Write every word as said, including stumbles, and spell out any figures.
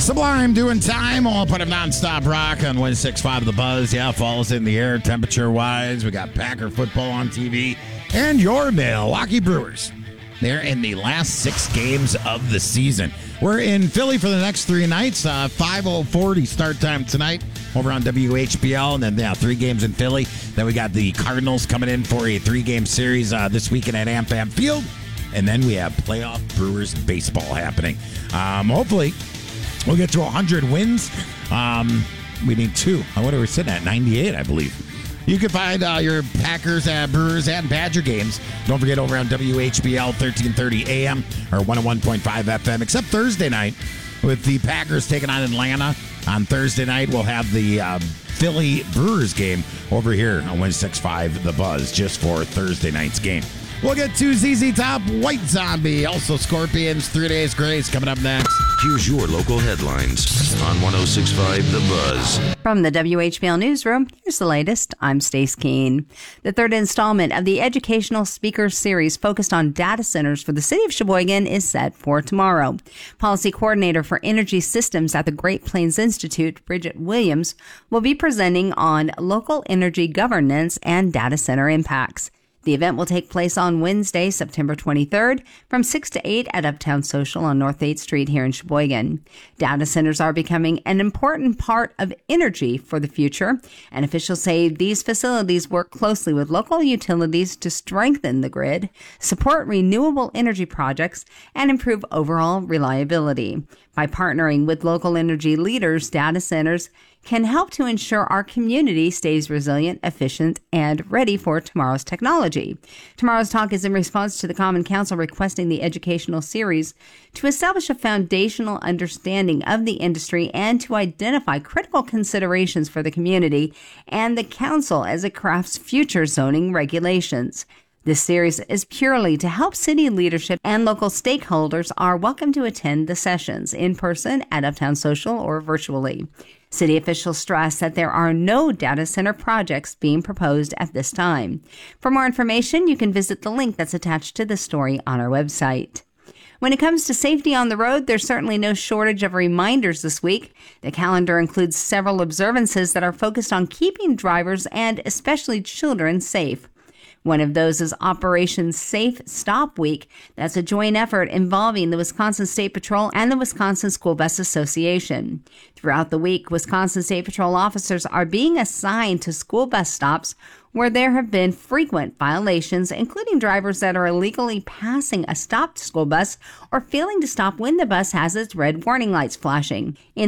Sublime doing time. We'll put a non-stop rock on one sixty-five The Buzz. Yeah, fall's in the air temperature-wise. We got Packer football on T V. And your Milwaukee Brewers. They're in the last six games of the season. We're in Philly for the next three nights. Uh, five oh forty start time tonight over on W H B L. And then, yeah, three games in Philly. Then we got the Cardinals coming in for a three-game series uh, this weekend at AmFam Field. And then we have playoff Brewers baseball happening. Um, hopefully, we'll get to one hundred wins. Um, we need two. What are we sitting at? ninety-eight, I believe. You can find uh, your Packers, uh, Brewers, and Badger games. Don't forget over on W H B L thirteen thirty A M or one oh one point five F M, except Thursday night with the Packers taking on Atlanta. On Thursday night, we'll have the um, Philly Brewers game over here on one sixty-five The Buzz just for Thursday night's game. We'll get to Z Z Top, White Zombie, also Scorpions, Three Days Grace coming up next. Here's your local headlines on one oh six point five The Buzz. From the W H B L Newsroom, here's the latest. I'm Stace Keene. The third installment of the Educational Speakers Series focused on data centers for the city of Sheboygan is set for tomorrow. Policy Coordinator for Energy Systems at the Great Plains Institute, Bridget Williams, will be presenting on local energy governance and data center impacts. The event will take place on Wednesday, September twenty-third, from six to eight at Uptown Social on North eighth Street here in Sheboygan. Data centers are becoming an important part of energy for the future, and officials say these facilities work closely with local utilities to strengthen the grid, support renewable energy projects, and improve overall reliability. By partnering with local energy leaders, data centers can help to ensure our community stays resilient, efficient, and ready for tomorrow's technology. Tomorrow's talk is in response to the Common Council requesting the educational series to establish a foundational understanding of the industry and to identify critical considerations for the community and the council as it crafts future zoning regulations. This series is purely to help city leadership, and local stakeholders are welcome to attend the sessions in person at Uptown Social or virtually. City officials stress that there are no data center projects being proposed at this time. For more information, you can visit the link that's attached to the story on our website. When it comes to safety on the road, there's certainly no shortage of reminders this week. The calendar includes several observances that are focused on keeping drivers and especially children safe. One of those is Operation Safe Stop Week. That's a joint effort involving the Wisconsin State Patrol and the Wisconsin School Bus Association. Throughout the week, Wisconsin State Patrol officers are being assigned to school bus stops where there have been frequent violations, including drivers that are illegally passing a stopped school bus or failing to stop when the bus has its red warning lights flashing. In